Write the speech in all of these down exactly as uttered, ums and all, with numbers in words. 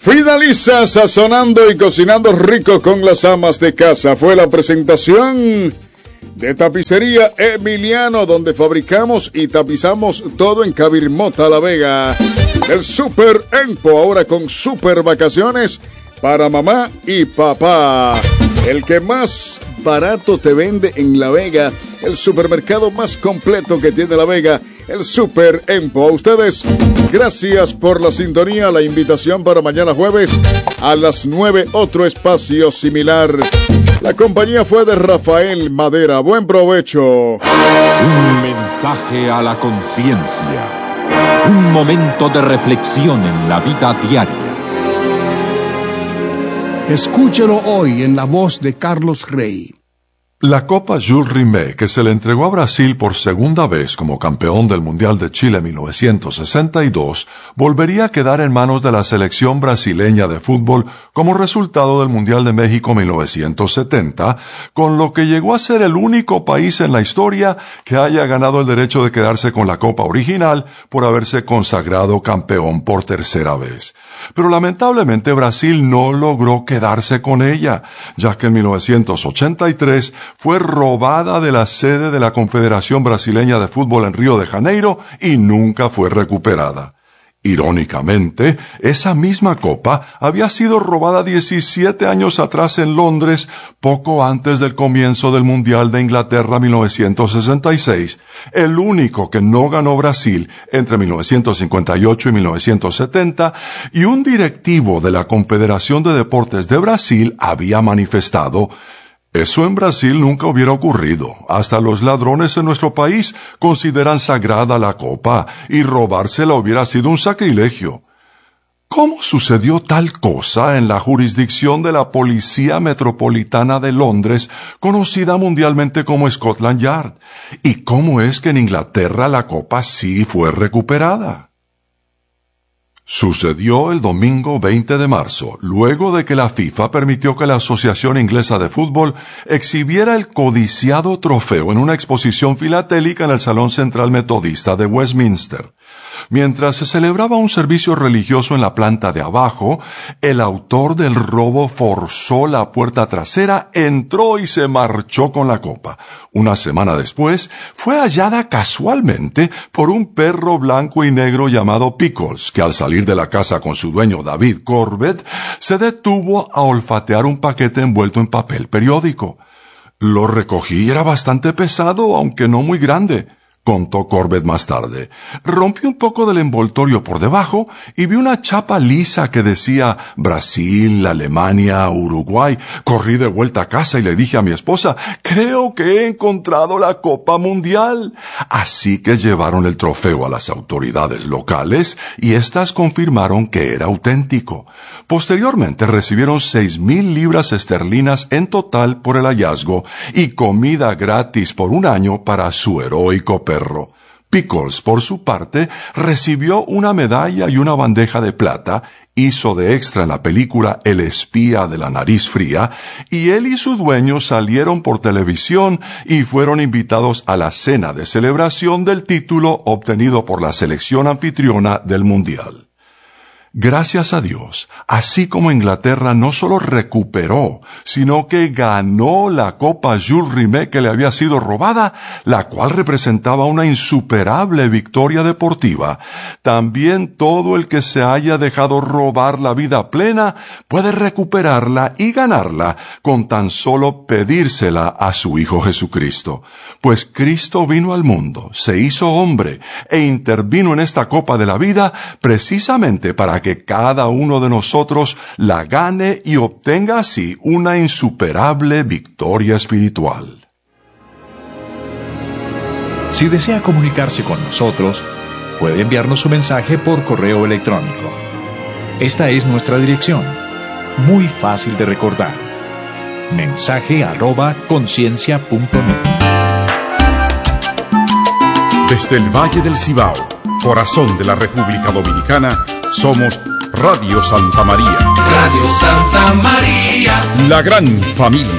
Finaliza sazonando y cocinando rico con las amas de casa. Fue la presentación de Tapicería Emiliano, donde fabricamos y tapizamos todo en Cabirmota, La Vega. El Super Empo, ahora con super vacaciones para mamá y papá. El que más barato te vende en La Vega. El supermercado más completo que tiene La Vega. El Super Empo. A ustedes, gracias por la sintonía. La invitación para mañana jueves a las nueve, otro espacio similar. La compañía fue de Rafael Madera. Buen provecho. Un mensaje a la conciencia. Un momento de reflexión en la vida diaria. Escúchelo hoy en la voz de Carlos Rey. La Copa Jules Rimet, que se le entregó a Brasil por segunda vez como campeón del Mundial de Chile en mil novecientos sesenta y dos, volvería a quedar en manos de la selección brasileña de fútbol como resultado del Mundial de México mil novecientos setenta, con lo que llegó a ser el único país en la historia que haya ganado el derecho de quedarse con la Copa original por haberse consagrado campeón por tercera vez. Pero lamentablemente Brasil no logró quedarse con ella, ya que en mil novecientos ochenta y tres fue robada de la sede de la Confederación Brasileña de Fútbol en Río de Janeiro y nunca fue recuperada. Irónicamente, esa misma copa había sido robada diecisiete años atrás en Londres, poco antes del comienzo del Mundial de Inglaterra mil novecientos sesenta y seis, el único que no ganó Brasil entre mil novecientos cincuenta y ocho y mil novecientos setenta, y un directivo de la Confederación de Deportes de Brasil había manifestado: eso en Brasil nunca hubiera ocurrido. Hasta los ladrones en nuestro país consideran sagrada la copa y robársela hubiera sido un sacrilegio. ¿Cómo sucedió tal cosa en la jurisdicción de la Policía Metropolitana de Londres, conocida mundialmente como Scotland Yard? ¿Y cómo es que en Inglaterra la copa sí fue recuperada? Sucedió el domingo veinte de marzo, luego de que la FIFA permitió que la Asociación Inglesa de Fútbol exhibiera el codiciado trofeo en una exposición filatélica en el Salón Central Metodista de Westminster. Mientras se celebraba un servicio religioso en la planta de abajo, el autor del robo forzó la puerta trasera, entró y se marchó con la copa. Una semana después, fue hallada casualmente por un perro blanco y negro llamado Pickles, que al salir de la casa con su dueño David Corbett, se detuvo a olfatear un paquete envuelto en papel periódico. Lo recogí y era bastante pesado, aunque no muy grande, contó Corbett más tarde. Rompí un poco del envoltorio por debajo y vi una chapa lisa que decía Brasil, Alemania, Uruguay. Corrí de vuelta a casa y le dije a mi esposa: creo que he encontrado la Copa Mundial. Así que llevaron el trofeo a las autoridades locales y éstas confirmaron que era auténtico. Posteriormente recibieron seis mil libras esterlinas en total por el hallazgo y comida gratis por un año para su heroico perro. Pickles, por su parte, recibió una medalla y una bandeja de plata, hizo de extra en la película El espía de la nariz fría, y él y su dueño salieron por televisión y fueron invitados a la cena de celebración del título obtenido por la selección anfitriona del Mundial. Gracias a Dios, así como Inglaterra no solo recuperó, sino que ganó la Copa Jules Rimet que le había sido robada, la cual representaba una insuperable victoria deportiva. También todo el que se haya dejado robar la vida plena puede recuperarla y ganarla con tan solo pedírsela a su Hijo Jesucristo. Pues Cristo vino al mundo, se hizo hombre e intervino en esta Copa de la vida precisamente para que cada uno de nosotros la gane y obtenga así una insuperable victoria espiritual. Si desea comunicarse con nosotros, puede enviarnos su mensaje por correo electrónico. Esta es nuestra dirección, muy fácil de recordar: mensaje arroba conciencia punto net. Desde el Valle del Cibao, corazón de la República Dominicana, somos Radio Santa María. Radio Santa María. La gran familia.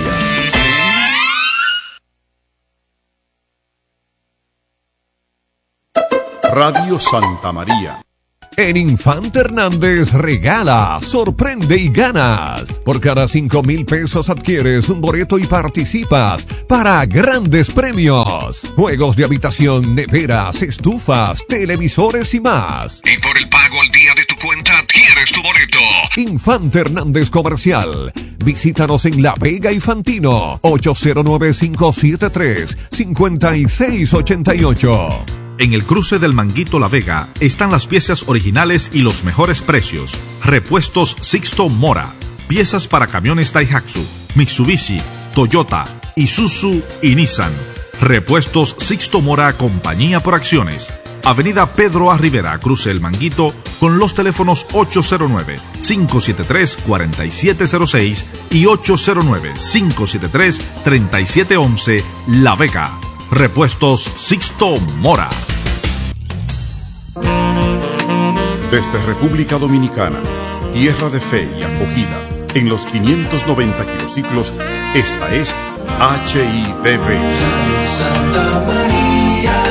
Radio Santa María. En Infante Hernández regala, sorprende y ganas. Por cada cinco mil pesos adquieres un boleto y participas para grandes premios. Juegos de habitación, neveras, estufas, televisores y más. Y por el pago al día de tu cuenta adquieres tu boleto. Infante Hernández Comercial. Visítanos en La Vega y Fantino. ocho cero nueve, cinco siete tres, cinco seis ocho ocho. En el cruce del Manguito La Vega están las piezas originales y los mejores precios. Repuestos Sixto Mora. Piezas para camiones Daihatsu, Mitsubishi, Toyota, Isuzu y Nissan. Repuestos Sixto Mora, compañía por acciones. Avenida Pedro A. Rivera, cruce El Manguito, con los teléfonos ocho cero nueve, cinco siete tres, cuatro siete cero seis y ocho cero nueve, cinco siete tres, tres siete uno uno, La Vega. Repuestos Sixto Mora. Desde República Dominicana, tierra de fe y acogida, en los quinientos noventa kilociclos, esta es H I D V. Santa María.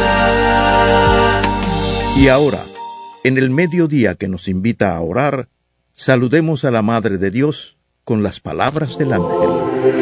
Y ahora, en el mediodía que nos invita a orar, saludemos a la Madre de Dios con las palabras del ángel.